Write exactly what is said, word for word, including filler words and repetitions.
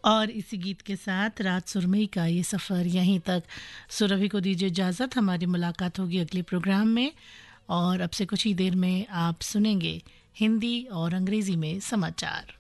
और इसी गीत के साथ रात सुरमई का ये सफ़र यहीं तक। सुरभि को दीजिए इजाज़त। हमारी मुलाकात होगी अगले प्रोग्राम में और अब से कुछ ही देर में आप सुनेंगे हिंदी और अंग्रेज़ी में समाचार।